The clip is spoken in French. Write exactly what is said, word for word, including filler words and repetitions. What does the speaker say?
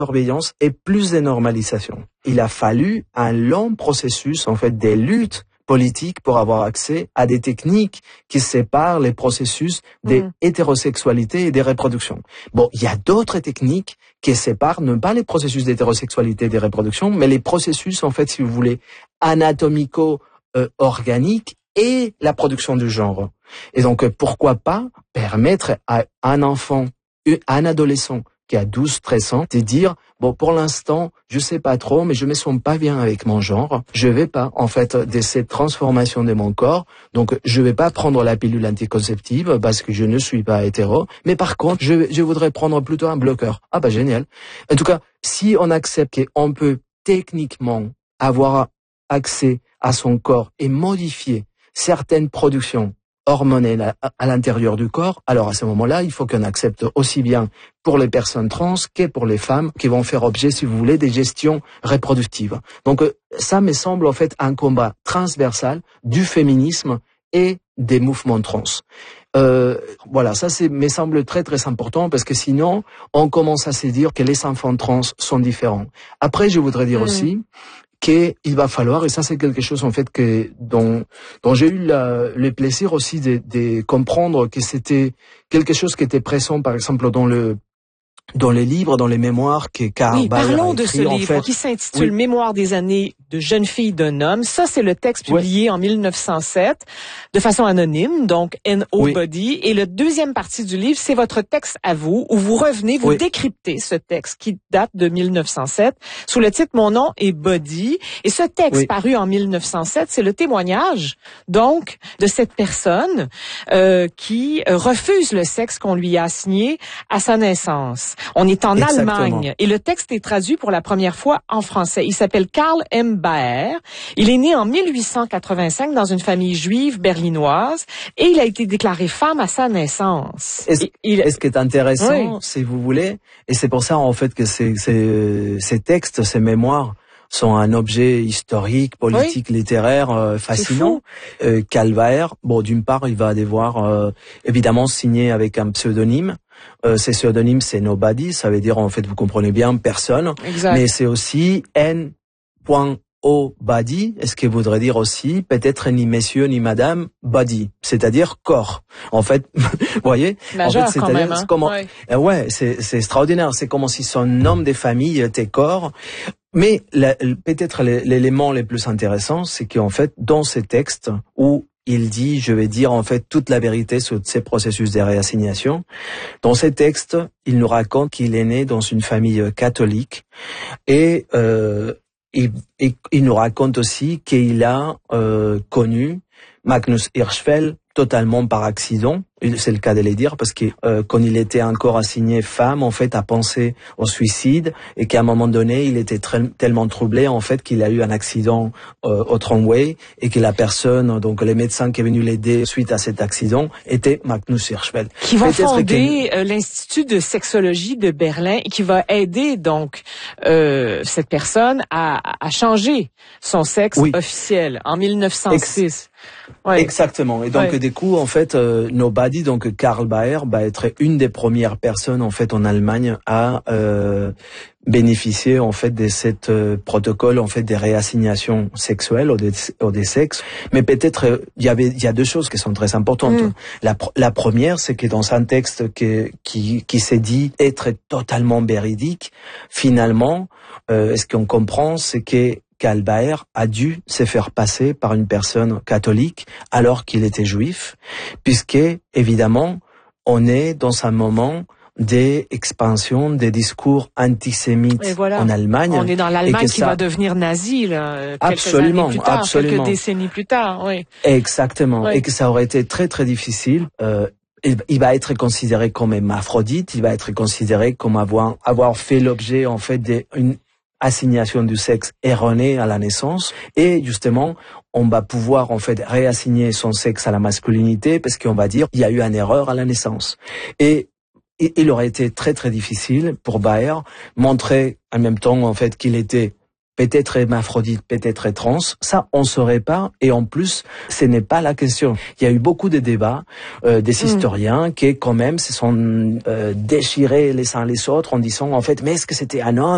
surveillance et plus de normalisation. Il a fallu un long processus, en fait, des luttes politiques pour avoir accès à des techniques qui séparent les processus des mmh. hétérosexualités et des reproductions. Bon, il y a d'autres techniques qui séparent non pas les processus d'hétérosexualité et des reproductions, mais les processus, en fait, si vous voulez, anatomico-organiques et la production du genre. Et donc, pourquoi pas permettre à un enfant, à un adolescent qui a douze treize ans, de dire, bon, pour l'instant, je sais pas trop, mais je me sens pas bien avec mon genre. Je vais pas, en fait, de cette transformation de mon corps. Donc, je vais pas prendre la pilule anticonceptive parce que je ne suis pas hétéro. Mais par contre, je, je voudrais prendre plutôt un bloqueur. Ah, bah, génial. En tout cas, si on accepte qu'on peut techniquement avoir accès à son corps et modifier certaines productions hormonales à, à l'intérieur du corps, alors à ce moment-là, il faut qu'on accepte aussi bien pour les personnes trans que pour les femmes qui vont faire objet, si vous voulez, des gestions reproductives. Donc ça me semble en fait un combat transversal du féminisme et des mouvements trans. Euh, voilà, ça c'est me semble très très important parce que sinon on commence à se dire que les enfants trans sont différents. Après, je voudrais dire mmh. aussi qu'il va falloir, et ça c'est quelque chose en fait que dont dont j'ai eu la, le plaisir aussi de, de comprendre que c'était quelque chose qui était présent par exemple dans le dans les livres, dans les mémoires que Karl oui, Baer parlons a écrit, de ce en livre fait, qui s'intitule oui. Mémoires des années de jeune fille d'un homme. Ça, c'est le texte publié oui. en mille neuf cent sept de façon anonyme, donc Nobody. Oui. Et la deuxième partie du livre, c'est votre texte à vous, où vous revenez, vous oui. décryptez ce texte qui date de mille neuf cent sept sous le titre Mon nom est Body. Et ce texte oui. paru en mille neuf cent sept, c'est le témoignage, donc, de cette personne euh, qui refuse le sexe qu'on lui a assigné à sa naissance. On est en Exactement. Allemagne et le texte est traduit pour la première fois en français. Il s'appelle Karl M. Baer. Il est né en mille huit cent quatre-vingt-cinq dans une famille juive berlinoise et il a été déclaré femme à sa naissance. Et, et, il... et ce qui est intéressant, oui. si vous voulez, et c'est pour ça en fait que ces, ces, ces textes, ces mémoires sont un objet historique, politique, oui. littéraire euh, fascinant. Euh, Karl Baer, bon, d'une part, il va devoir euh, évidemment signer avec un pseudonyme. Euh, ces pseudonymes, c'est Nobody, ça veut dire en fait, vous comprenez bien, personne. Exact. Mais c'est aussi N. O body, est-ce qui voudrait dire aussi peut-être ni monsieur ni madame body, c'est-à-dire corps. En fait, vous voyez, Majeur, en fait, c'est-à-dire même, hein? c'est comment, ouais, euh, ouais, c'est c'est extraordinaire. C'est comme si son nom de famille était corps. Mais la, peut-être l'élément le plus intéressant, c'est qu'en fait, dans ces textes où il dit, je vais dire en fait toute la vérité sur ces processus de réassignation. Dans ces textes, il nous raconte qu'il est né dans une famille catholique et euh, il, il, il nous raconte aussi qu'il a euh, connu Magnus Hirschfeld totalement par accident. C'est le cas de le dire parce que euh, quand il était encore assigné femme, en fait, a pensé au suicide et qu'à un moment donné, il était très, tellement troublé en fait qu'il a eu un accident euh, au tramway et que la personne, donc les médecins qui est venu l'aider suite à cet accident, était Magnus Hirschfeld. Qui va fonder que... euh, l'Institut de sexologie de Berlin et qui va aider donc euh, cette personne à, à changer son sexe oui. officiel en mille neuf cent six. Ex- Ouais. Exactement. Et donc, ouais. du coup, en fait, euh, Nobody, donc Karl Baer, va être une des premières personnes, en fait, en Allemagne à euh, bénéficier, en fait, de cette euh, protocole, en fait, des réassignations sexuelles ou des, ou des sexes. Mais peut-être, il y avait, il y a deux choses qui sont très importantes. Mm. La, la première, c'est que dans un texte qui, qui, qui s'est dit être totalement véridique, finalement, euh, ce qu'on comprend, c'est que Karl Baer a dû se faire passer par une personne catholique alors qu'il était juif, puisque, évidemment, on est dans un moment d'expansion des discours antisémites voilà. en Allemagne. On est dans l'Allemagne qui ça... va devenir nazie, là, quelques absolument, années plus tard, absolument. quelques décennies plus tard. Oui. Exactement, oui. et que ça aurait été très très difficile. Euh, il va être considéré comme hermaphrodite, il va être considéré comme avoir, avoir fait l'objet, en fait, d'une assignation du sexe erronée à la naissance et justement on va pouvoir en fait réassigner son sexe à la masculinité parce qu'on va dire il y a eu une erreur à la naissance et il aurait été très très difficile pour Baer montrer en même temps en fait qu'il était peut-être hermaphrodite, peut-être trans, ça on saurait pas et en plus ce n'est pas la question. Il y a eu beaucoup de débats euh, des mmh. historiens qui quand même se sont euh, déchirés les uns les autres en disant en fait mais est-ce que c'était un homme